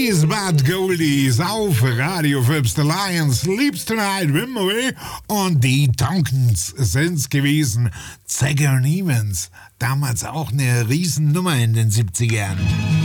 Oldies but Goldies auf Radio Fips. The Lions Sleeps Tonight, Wimberly und die Tonkins sind's gewesen. Zegger und Evans, damals auch eine Riesennummer in den 70ern.